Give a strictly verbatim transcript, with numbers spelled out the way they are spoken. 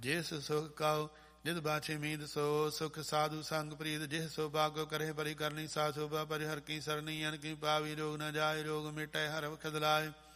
ਜਿਸ ਸੁਖ ਕਾਉ ਜਿਦ ਬਾਛੇ ਮੀਦ ਸੋ ਸੁਖ ਸਾਧੂ ਸੰਗ ਪ੍ਰੀਤ ਜਿਹ ਸੋ ਬਾਗੋ ਕਰੇ ਪਰਿ ਕਰਨੀ ਸਾ ਸੋਭਾ ਪਰਿ ਹਰ ਕੀ ਸਰਨੀ ਅਨ ਕੀ ਪਾਵੀ ਰੋਗ ਨ ਜਾਏ ਰੋਗ ਮਿਟੈ ਹਰ ਵਖਦ ਲਾਏ